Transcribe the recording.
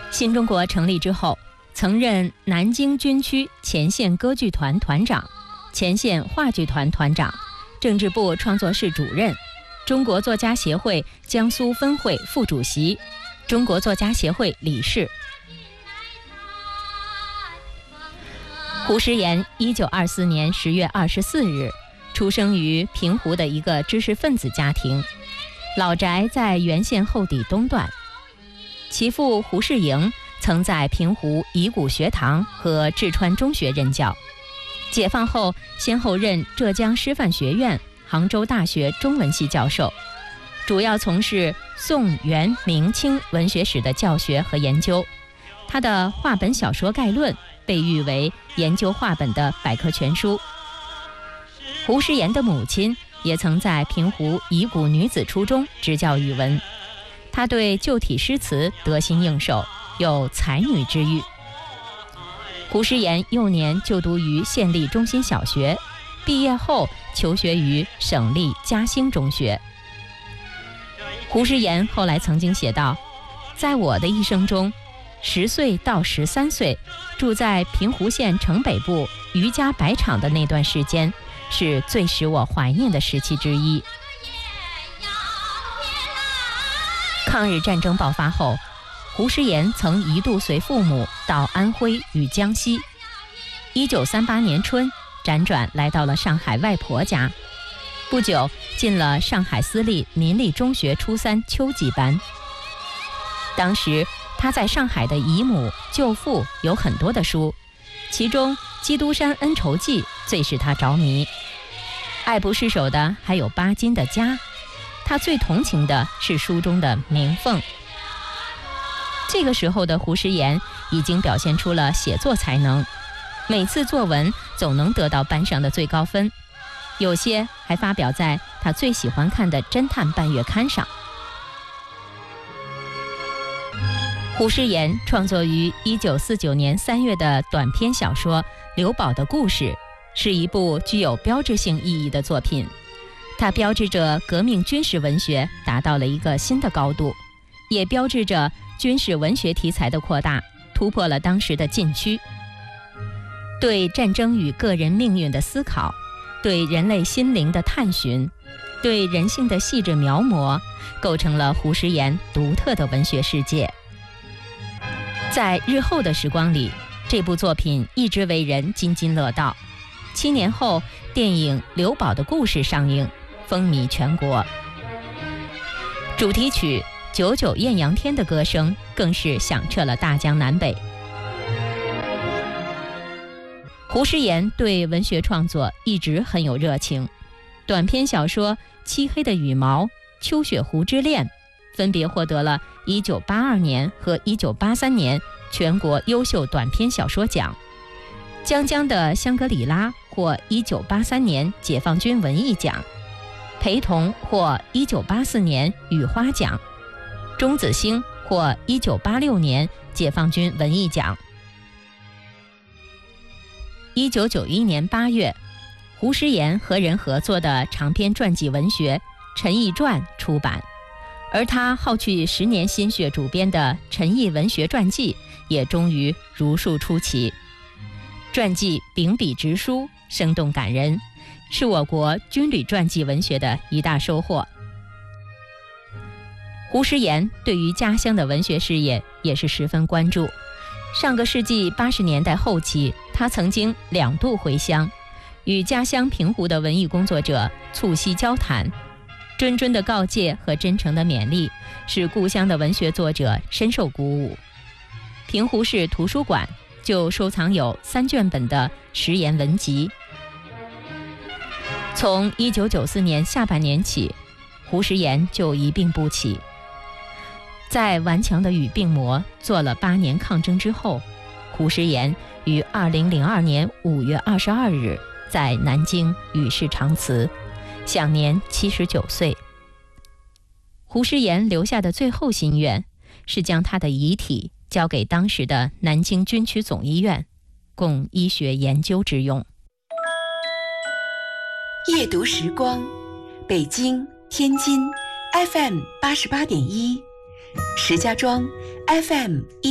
新中国成立之后，曾任南京军区前线歌剧团团长、前线话剧团团长、政治部创作室主任、中国作家协会江苏分会副主席、中国作家协会理事。胡诗岩1924年10月24日出生于平湖的一个知识分子家庭，老宅在原县后底东段。其父胡世营曾在平湖乙骨学堂和志川中学任教，解放后先后任浙江师范学院、杭州大学中文系教授，主要从事宋、元、明清文学史的教学和研究。他的话本小说概论被誉为研究话本的百科全书。胡诗岩的母亲也曾在平湖乙骨女子初中执教语文，她对旧体诗词得心应手，有才女之誉。胡诗岩幼年就读于县立中心小学，毕业后求学于省立嘉兴中学。胡诗岩后来曾经写道，在我的一生中，10岁到13岁住在平湖县城北部余家白场的那段时间，是最使我怀念的时期之一。抗日战争爆发后，胡诗岩曾一度随父母到安徽与江西。1938年春，辗转来到了上海外婆家，不久进了上海私立民立中学初3秋季班。当时他在上海的姨母舅父有很多的书，其中《基督山恩仇记》最使他着迷，爱不释手的还有巴金的《家》，他最同情的是书中的鸣凤。这个时候的胡诗岩已经表现出了写作才能，每次作文总能得到班上的最高分，有些还发表在他最喜欢看的侦探半月刊上。胡诗岩创作于1949年3月的短篇小说《刘宝的故事》，是一部具有标志性意义的作品。它标志着革命军事文学达到了一个新的高度，也标志着军事文学题材的扩大，突破了当时的禁区。对战争与个人命运的思考，对人类心灵的探寻，对人性的细致描摹，构成了胡诗岩独特的文学世界。在日后的时光里，这部作品一直为人津津乐道。7年后，电影《刘宝的故事》上映，风靡全国。主题曲《久久艳阳天》的歌声更是响彻了大江南北。胡诗岩对文学创作一直很有热情，短篇小说《漆黑的羽毛》《秋雪湖之恋》分别获得了1982年和1983年全国优秀短篇小说奖。江江的香格里拉获1983年解放军文艺奖，裴同获1984年雨花奖，钟子星获1986年解放军文艺奖。1991年8月，胡诗岩和人合作的长篇传记文学《陈毅传》出版，而他耗去10年心血主编的陈毅文学传记也终于如数出齐。传记秉笔直书，生动感人，是我国军旅传记文学的一大收获。胡诗岩对于家乡的文学事业也是十分关注。上个世纪80年代后期，他曾经2度回乡，与家乡平湖的文艺工作者促膝交谈，谆谆的告诫和真诚的勉励，使故乡的文学作者深受鼓舞。平湖市图书馆就收藏有3卷本的诗岩文集。从1994年下半年起，胡诗岩就一病不起。在顽强的与病魔做了8年抗争之后，胡诗岩于2002年5月22日在南京与世长辞，享年79岁。胡诗岩留下的最后心愿是将他的遗体交给当时的南京军区总医院，供医学研究之用。 夜读时光，北京、天津 FM88.1，石家庄 FM